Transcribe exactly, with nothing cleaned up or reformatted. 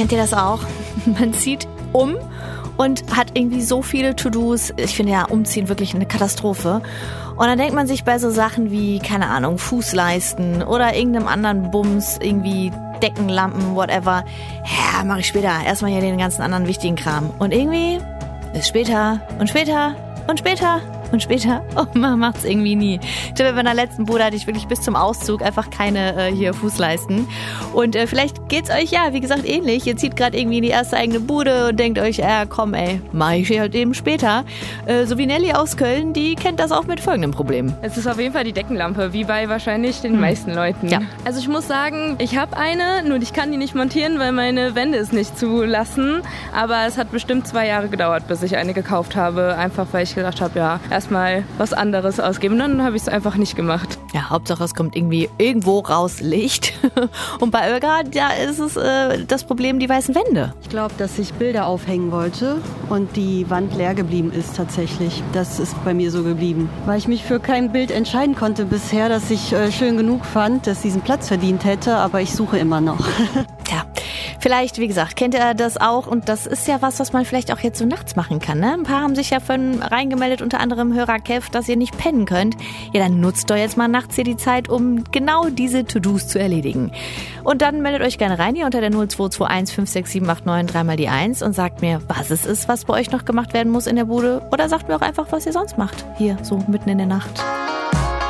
Kennt ihr das auch? Man zieht um und hat irgendwie so viele To-Dos. Ich finde ja Umziehen wirklich eine Katastrophe. Und dann denkt man sich bei so Sachen wie, keine Ahnung, Fußleisten oder irgendeinem anderen Bums, irgendwie Deckenlampen, whatever. Ja, mache ich später. Erstmal hier den ganzen anderen wichtigen Kram. Und irgendwie ist später und später und später und später. Und man macht's irgendwie nie. Ich glaube, bei meiner letzten Bude hatte ich wirklich bis zum Auszug einfach keine äh, hier Fußleisten. Und äh, vielleicht geht's euch ja, wie gesagt, ähnlich. Ihr zieht gerade irgendwie in die erste eigene Bude und denkt euch, ja komm ey, mach ich halt eben später. Äh, so wie Nelly aus Köln, die kennt das auch mit folgendem Problem. Es ist auf jeden Fall die Deckenlampe, wie bei wahrscheinlich den hm. meisten Leuten. Ja. Also ich muss sagen, ich habe eine, nur ich kann die nicht montieren, weil meine Wände es nicht zulassen. Aber es hat bestimmt zwei Jahre gedauert, bis ich eine gekauft habe. Einfach weil ich gedacht habe, ja, erstmal was anderes ausgeben. Und dann habe ich es einfach nicht gemacht. Ja, Hauptsache es kommt irgendwie irgendwo raus Licht. Und bei Olga, ja, ist es äh, das Problem, die weißen Wände. Ich glaube, dass ich Bilder aufhängen wollte und die Wand leer geblieben ist tatsächlich. Das ist bei mir so geblieben. Weil ich mich für kein Bild entscheiden konnte bisher, das ich äh, schön genug fand, dass diesen Platz verdient hätte, aber ich suche immer noch. Tja, vielleicht, wie gesagt, kennt ihr das auch und das ist ja was, was man vielleicht auch jetzt so nachts machen kann. Ne? Ein paar haben sich ja von reingemeldet, unter anderem Hörer Kev, dass ihr nicht pennen könnt. Ja, dann nutzt doch jetzt mal nachts hier die Zeit, um genau diese To-Dos zu erledigen. Und dann meldet euch gerne rein hier unter der null zwei zwei eins fünf sechs sieben acht neun drei mal die eins und sagt mir, was es ist, was bei euch noch gemacht werden muss in der Bude. Oder sagt mir auch einfach, was ihr sonst macht. Hier, so mitten in der Nacht.